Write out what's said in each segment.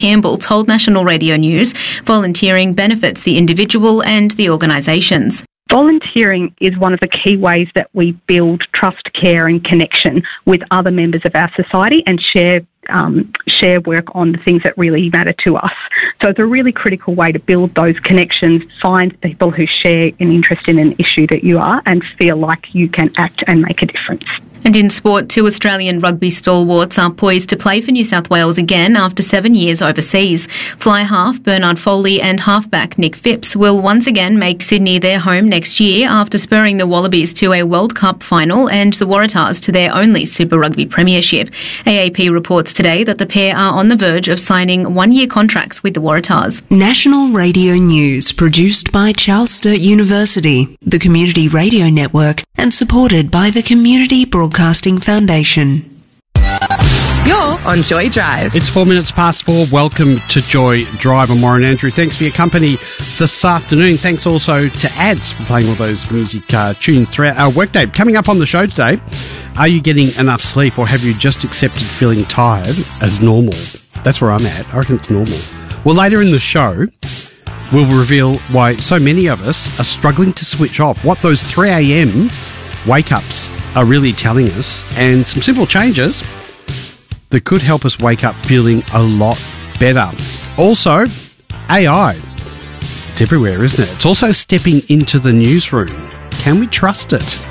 Campbell told National Radio News volunteering benefits the individual and the organisations. Volunteering is one of the key ways that we build trust, care and connection with other members of our society and share work on the things that really matter to us. So it's a really critical way to build those connections, find people who share an interest in an issue that you are and feel like you can act and make a difference. And in sport, 2 Australian rugby stalwarts are poised to play for New South Wales again after 7 years overseas. Fly half Bernard Foley and halfback Nick Phipps will once again make Sydney their home next year after spurring the Wallabies to a World Cup final and the Waratahs to their only Super Rugby premiership. AAP reports today that the pair are on the verge of signing one-year contracts with the Waratahs. National Radio News, produced by Charles Sturt University, the Community Radio Network, and supported by the Community Broadcasting Foundation. You're on Joy Drive. It's 4 minutes past 4. Welcome to Joy Drive. I'm Warren Andrew. Thanks for your company this afternoon. Thanks also to Ads for playing all those music tunes throughout our workday. Coming up on the show today, are you getting enough sleep or have you just accepted feeling tired as normal? That's where I'm at. I reckon it's normal. Well, later in the show, we'll reveal why so many of us are struggling to switch off, what those 3 a.m. wake-ups are really telling us, and some simple changes that could help us wake up feeling a lot better. Also, AI. It's everywhere, isn't it? It's also stepping into the newsroom. Can we trust it?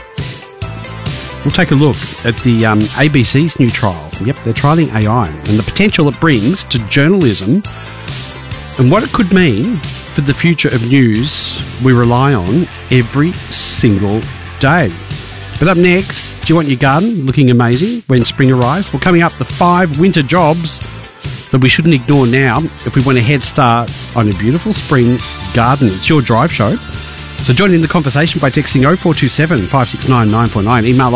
We'll take a look at the ABC's new trial. Yep, they're trialling AI and the potential it brings to journalism and what it could mean for the future of news we rely on every single day. But up next, do you want your garden looking amazing when spring arrives? Well, coming up, the 5 winter jobs that we shouldn't ignore now if we want a head start on a beautiful spring garden. It's your drive show. So join in the conversation by texting 0427 569 949, email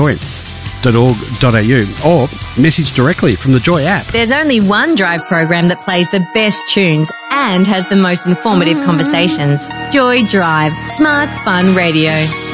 on.joy.org.au or message directly from the Joy app. There's only one Drive program that plays the best tunes and has the most informative conversations. Joy Drive. Smart, fun radio.